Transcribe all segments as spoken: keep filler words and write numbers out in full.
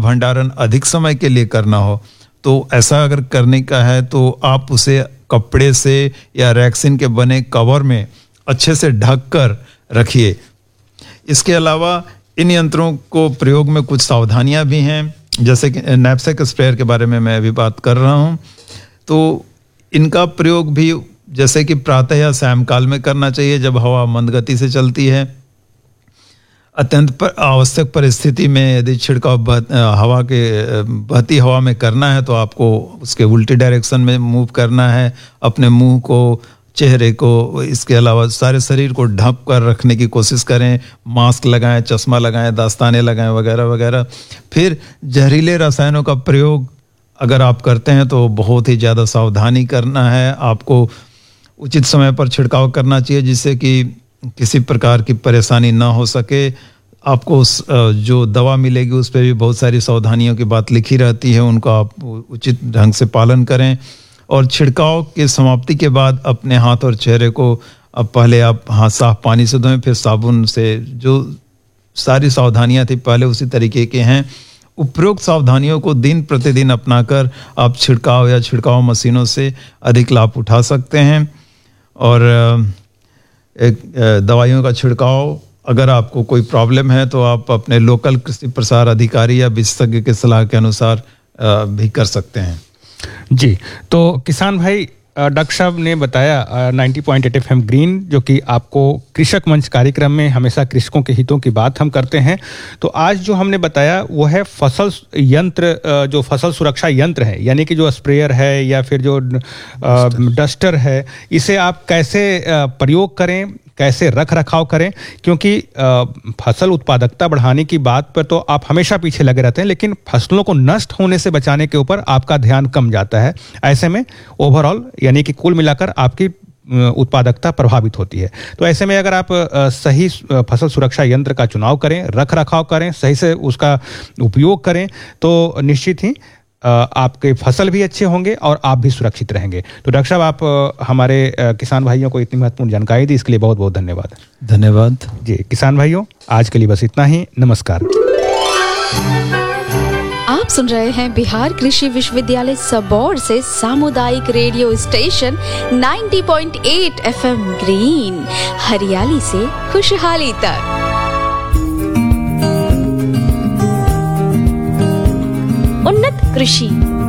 भंडारण अधिक समय के लिए करना हो तो ऐसा अगर करने का है तो आप उसे कपड़े से या रेक्सिन के बने कवर में अच्छे से ढक कर रखिए। इसके अलावा इन यंत्रों को प्रयोग में कुछ सावधानियां भी हैं, जैसे कि नैपसेक स्प्रेयर के बारे में मैं अभी बात कर रहा हूं। तो इनका प्रयोग भी जैसे कि प्रातः या सायंकाल में करना चाहिए जब हवा मंद गति से चलती है। अत्यंत पर आवश्यक परिस्थिति में यदि छिड़काव हवा के बहती हवा में करना है तो आपको उसके उल्टी डायरेक्शन में मूव करना है। अपने मुंह को, चेहरे को, इसके अलावा सारे शरीर को ढक कर रखने की कोशिश करें। मास्क लगाएं, चश्मा लगाएं, दस्ताने लगाएं वगैरह वगैरह। फिर जहरीले रसायनों का प्रयोग अगर आप करते हैं तो बहुत ही ज़्यादा सावधानी करना है। आपको उचित समय पर छिड़काव करना चाहिए जिससे कि किसी प्रकार की परेशानी ना हो सके। आपको उस जो दवा मिलेगी उस पर भी बहुत सारी सावधानियों की बात लिखी रहती है, उनको आप उचित ढंग से पालन करें। और छिड़काव के समाप्ति के बाद अपने हाथ और चेहरे को अब पहले आप हाथ साफ पानी से धोएं, फिर साबुन से। जो सारी सावधानियां थी पहले उसी तरीके के हैं। उपरोक्त सावधानियों को दिन प्रतिदिन अपनाकर आप छिड़काव या छिड़काव मशीनों से अधिक लाभ उठा सकते हैं। और एक दवाइयों का छिड़काव अगर आपको कोई प्रॉब्लम है तो आप अपने लोकल कृषि प्रसार अधिकारी या विशेषज्ञ की सलाह के अनुसार भी कर सकते हैं। जी, तो किसान भाई, डॉक्टर साहब ने बताया नब्बे पॉइंट आठ एफ एम ग्रीन, जो कि आपको कृषक मंच कार्यक्रम में हमेशा कृषकों के हितों की बात हम करते हैं। तो आज जो हमने बताया वो है फसल यंत्र, जो फसल सुरक्षा यंत्र है, यानी कि जो स्प्रेयर है या फिर जो डस्टर है, इसे आप कैसे प्रयोग करें, कैसे रख रखाव करें। क्योंकि फसल उत्पादकता बढ़ाने की बात पर तो आप हमेशा पीछे लगे रहते हैं, लेकिन फसलों को नष्ट होने से बचाने के ऊपर आपका ध्यान कम जाता है। ऐसे में ओवरऑल यानी कि कुल मिलाकर आपकी उत्पादकता प्रभावित होती है। तो ऐसे में अगर आप सही फसल सुरक्षा यंत्र का चुनाव करें, रख रखाव करें, सही से उसका उपयोग करें तो निश्चित ही आपके फसल भी अच्छे होंगे और आप भी सुरक्षित रहेंगे। तो डॉक्टर साहब, आप हमारे किसान भाइयों को इतनी महत्वपूर्ण जानकारी दी, इसके लिए बहुत बहुत धन्यवाद। धन्यवाद जी। किसान भाइयों, आज के लिए बस इतना ही। नमस्कार। आप सुन रहे हैं बिहार कृषि विश्वविद्यालय सबौर से सामुदायिक रेडियो स्टेशन नब्बे पॉइंट आठ एफ एम ग्रीन, हरियाली से खुशहाली तक। उन्नत कृषि।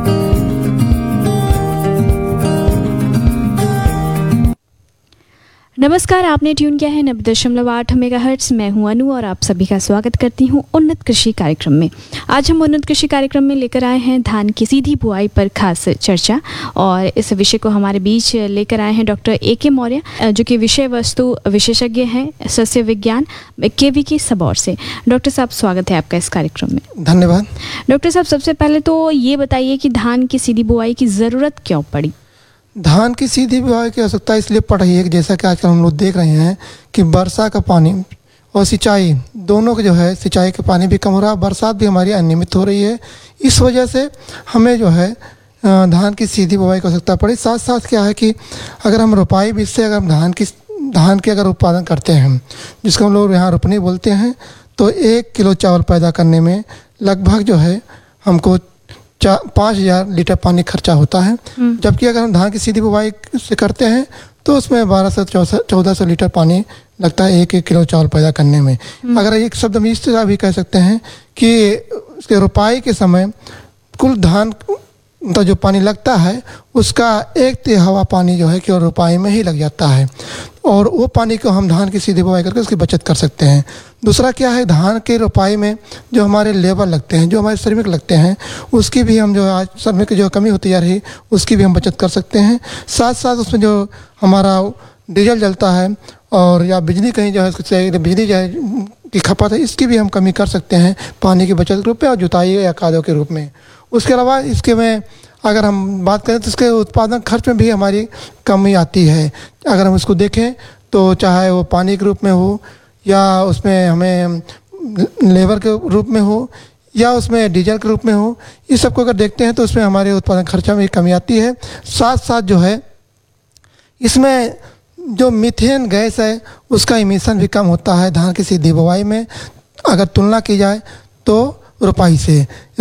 नमस्कार, आपने ट्यून किया है नब्बे दशमलव आठ मेगाहर्ट्ज। मैं हूं अनु और आप सभी का स्वागत करती हूं उन्नत कृषि कार्यक्रम में। आज हम उन्नत कृषि कार्यक्रम में लेकर आए हैं धान की सीधी बुआई पर खास चर्चा, और इस विषय को हमारे बीच लेकर आए हैं डॉक्टर ए के मौर्य, जो कि विषय वस्तु विशेषज्ञ हैं सस्य विज्ञान केवी की सबौर से। डॉक्टर साहब, स्वागत है आपका इस कार्यक्रम में। धन्यवाद। डॉक्टर साहब, सबसे पहले तो ये बताइए कि धान की सीधी बुआई की ज़रूरत क्यों पड़ी? धान की सीधी बुआई की आवश्यकता इसलिए पड़ रही है कि जैसा कि आजकल हम लोग देख रहे हैं कि वर्षा का पानी और सिंचाई दोनों के जो है, सिंचाई का पानी भी कम हो रहा है, बरसात भी हमारी अनियमित हो रही है। इस वजह से हमें जो है धान की सीधी बुआई की आवश्यकता पड़ी। साथ साथ क्या है कि अगर हम रोपाई बीज से अगर धान की धान के अगर उत्पादन करते हैं, जिसको हम लोग यहाँ रोपनी बोलते हैं, तो एक किलो चावल पैदा करने में लगभग जो है हमको पाँच हजार लीटर पानी खर्चा होता है। जबकि अगर हम धान की सीधी बुआई से करते हैं तो उसमें बारह से चौदह सौ लीटर पानी लगता है एक एक किलो चावल पैदा करने में। अगर एक शब्द हम इस तरह भी कह सकते हैं कि उसके रोपाई के समय कुल धान तो जो पानी लगता है उसका एक तिहावा पानी जो है कि रोपाई में ही लग जाता है, और वो पानी को हम धान की सीधी बुआई करके उसकी बचत कर सकते हैं। दूसरा क्या है, धान के रोपाई में जो हमारे लेबर लगते हैं, जो हमारे श्रमिक लगते हैं, उसकी भी हम जो आज श्रमिक की जो कमी होती जा रही उसकी भी हम बचत कर सकते हैं। साथ साथ उसमें जो हमारा डीजल जलता है और या बिजली कहीं जो है बिजली जो है की खपत है, इसकी भी हम कमी कर सकते हैं पानी की बचत के रूप में और जुताई या कादों के रूप में। उसके अलावा इसके में अगर हम बात करें तो इसके उत्पादन खर्च में भी हमारी कमी आती है। अगर हम इसको देखें तो चाहे वो पानी के रूप में हो या उसमें हमें लेबर के रूप में हो या उसमें डीजल के रूप में हो, इस सबको अगर देखते हैं तो उसमें हमारे उत्पादन खर्चा में कमी आती है। साथ साथ जो है इसमें जो मीथेन गैस है उसका इमिशन भी कम होता है धान की सीधी बुआई में, अगर तुलना की जाए तो रोपाई से।